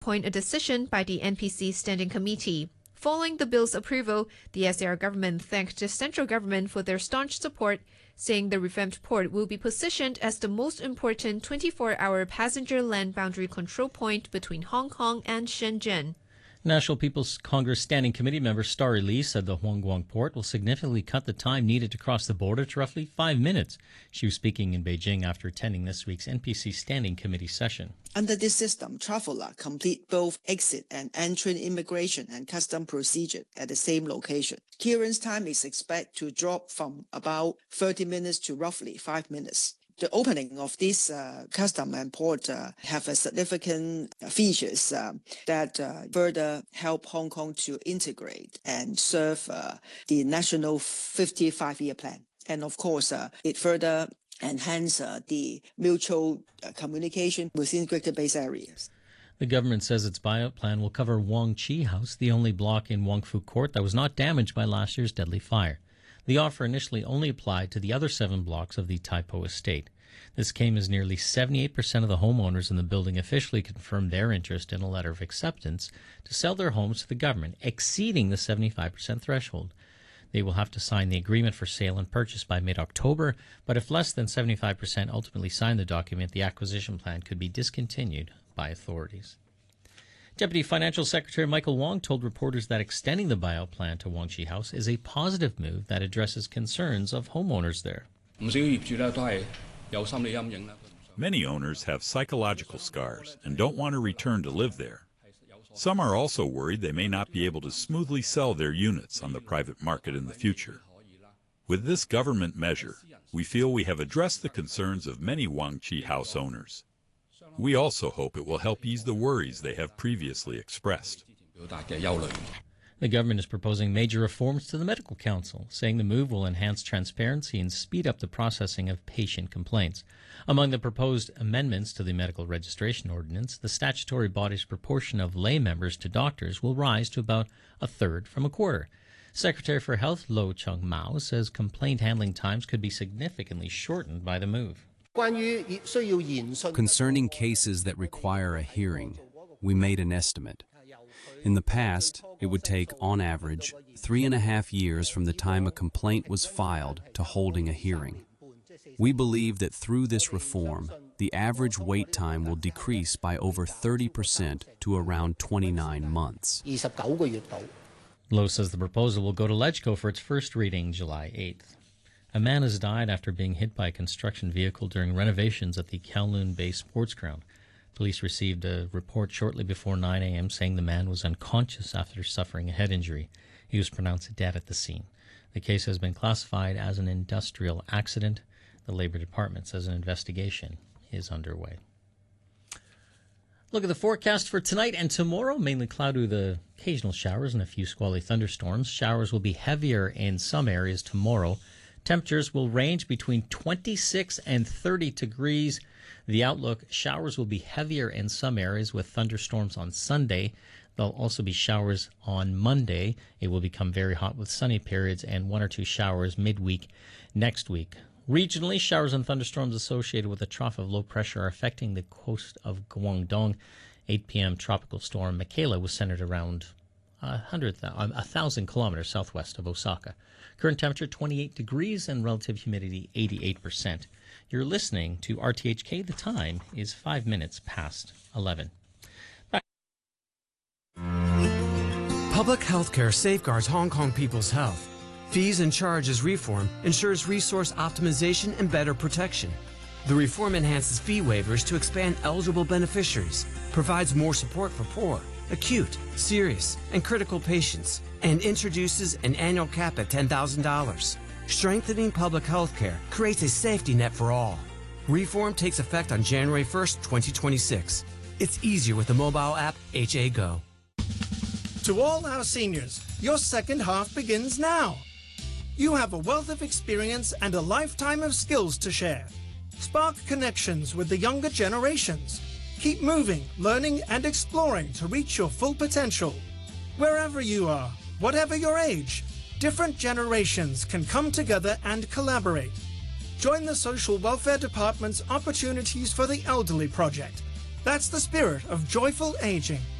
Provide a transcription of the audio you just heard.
appoint a decision by the NPC Standing Committee. Following the bill's approval, the SAR government thanked the central government for their staunch support, saying the revamped port will be positioned as the most important 24-hour passenger land boundary control point between Hong Kong and Shenzhen. National People's Congress Standing Committee member Starry Lee said the Huang Guang port will significantly cut the time needed to cross the border to roughly 5 minutes. She was speaking in Beijing after attending this week's NPC Standing Committee session. Under this system, travelers complete both exit and entry immigration and custom procedure at the same location. Clearance time is expected to drop from about 30 minutes to roughly 5 minutes. The opening of this custom and port have a significant features that further help Hong Kong to integrate and serve the national 55-year plan. And of course, it further enhance the mutual communication within Greater Bay areas. The government says its buyout plan will cover Wong Chi House, the only block in Wong Fu Court that was not damaged by last year's deadly fire. The offer initially only applied to the other 7 blocks of the Tai Po estate. This came as nearly 78% of the homeowners in the building officially confirmed their interest in a letter of acceptance to sell their homes to the government, exceeding the 75% threshold. They will have to sign the agreement for sale and purchase by mid-October, but if less than 75% ultimately sign the document, the acquisition plan could be discontinued by authorities. Deputy Financial Secretary Michael Wong told reporters that extending the buyout plan to Wong Chi House is a positive move that addresses concerns of homeowners there. Many owners have psychological scars and don't want to return to live there. Some are also worried they may not be able to smoothly sell their units on the private market in the future. With this government measure, we feel we have addressed the concerns of many Wong Chi House owners. We also hope it will help ease the worries they have previously expressed. The government is proposing major reforms to the Medical Council, saying the move will enhance transparency and speed up the processing of patient complaints. Among the proposed amendments to the Medical Registration Ordinance, the statutory body's proportion of lay members to doctors will rise to about a third from a quarter. Secretary for Health Lo Chung Mao says complaint handling times could be significantly shortened by the move. Concerning cases that require a hearing, we made an estimate. In the past, it would take, on average, 3.5 years from the time a complaint was filed to holding a hearing. We believe that through this reform, the average wait time will decrease by over 30% to around 29 months. Lo says the proposal will go to LegCo for its first reading July 8th. A man has died after being hit by a construction vehicle during renovations at the Kowloon Bay Sports Ground. Police received a report shortly before 9 a.m. saying the man was unconscious after suffering a head injury. He was pronounced dead at the scene. The case has been classified as an industrial accident. The Labor Department says an investigation is underway. Look at the forecast for tonight and tomorrow. Mainly cloudy with occasional showers and a few squally thunderstorms. Showers will be heavier in some areas tomorrow. Temperatures will range between 26 and 30 degrees. The outlook, showers will be heavier in some areas with thunderstorms on Sunday. There'll also be showers on Monday. It will become very hot with sunny periods and 1 or 2 showers midweek next week. Regionally, showers and thunderstorms associated with a trough of low pressure are affecting the coast of Guangdong. 8 p.m. tropical storm Michaela was centered around 1,000 kilometers southwest of Osaka. Current temperature 28 degrees and relative humidity 88%. You're listening to RTHK. The time is 5 minutes past 11. Public health care safeguards Hong Kong people's health. Fees and charges reform ensures resource optimization and better protection. The reform enhances fee waivers to expand eligible beneficiaries, provides more support for poor, acute, serious, and critical patients, and introduces an annual cap at $10,000. Strengthening public health care creates a safety net for all. Reform takes effect on January 1st, 2026. It's easier with the mobile app HA Go. To all our seniors, your second half begins now. You have a wealth of experience and a lifetime of skills to share. Spark connections with the younger generations. Keep moving, learning, and exploring to reach your full potential. Wherever you are, whatever your age, different generations can come together and collaborate. Join the Social Welfare Department's Opportunities for the Elderly project That's the spirit of joyful aging.